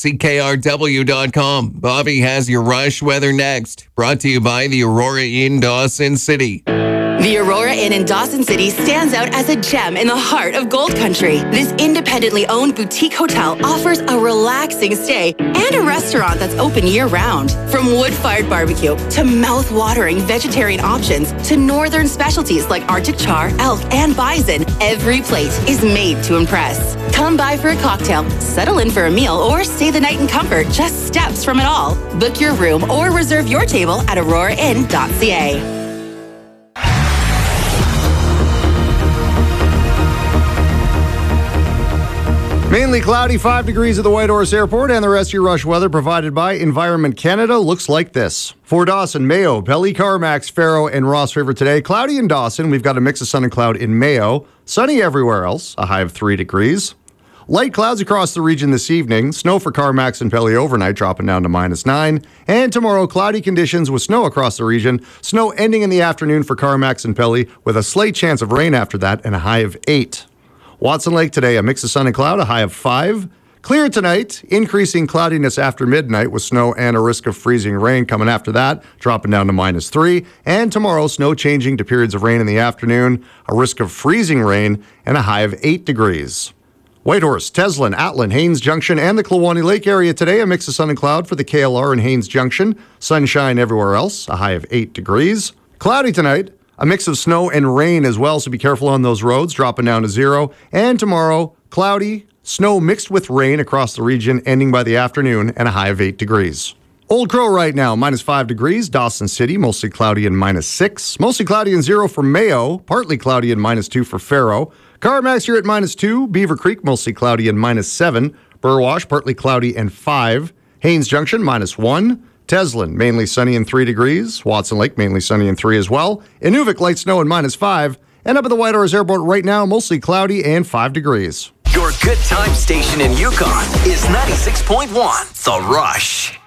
CKRW.com. Bobby has your Rush weather next. Brought to you by the Aurora Inn, Dawson City. The Aurora Inn in Dawson City stands out as a gem in the heart of Gold Country. This independently owned boutique hotel offers a relaxing stay and a restaurant that's open year-round. From wood-fired barbecue to mouth-watering vegetarian options to northern specialties like Arctic char, elk, and bison, every plate is made to impress. Come by for a cocktail, settle in for a meal, or stay the night in comfort just steps from it all. Book your room or reserve your table at aurorainn.ca. Mainly cloudy, 5 degrees at the Whitehorse Airport, and the rest of your Rush weather provided by Environment Canada looks like this. For Dawson, Mayo, Pelly, Carmax, Faro, and Ross River today. Cloudy in Dawson. We've got a mix of sun and cloud in Mayo. Sunny everywhere else, a high of 3 degrees. Light clouds across the region this evening. Snow for Carmax and Pelly overnight, dropping down to -9. And tomorrow, cloudy conditions with snow across the region. Snow ending in the afternoon for Carmax and Pelly with a slight chance of rain after that and a high of 8. Watson Lake today, a mix of sun and cloud, a high of 5. Clear tonight, increasing cloudiness after midnight with snow and a risk of freezing rain coming after that, dropping down to -3. And tomorrow, snow changing to periods of rain in the afternoon, a risk of freezing rain, and a high of 8 degrees. Whitehorse, Teslin, Atlin, Haines Junction, and the Kluwani Lake area today, a mix of sun and cloud for the KLR and Haines Junction. Sunshine everywhere else, a high of 8 degrees. Cloudy tonight. A mix of snow and rain as well, so be careful on those roads, dropping down to 0. And tomorrow, cloudy, snow mixed with rain across the region, ending by the afternoon, and a high of 8 degrees. Old Crow right now, -5 degrees. Dawson City, mostly cloudy and -6. Mostly cloudy and 0 for Mayo, partly cloudy and -2 for Faro. Carmax, you're at -2. Beaver Creek, mostly cloudy and -7. Burwash, partly cloudy and 5. Haines Junction, -1. Teslin, mainly sunny and 3 degrees. Watson Lake, mainly sunny and 3 as well. Inuvik, light snow and -5. And up at the Whitehorse Airport right now, mostly cloudy and 5 degrees. Your good time station in Yukon is 96.1 The Rush.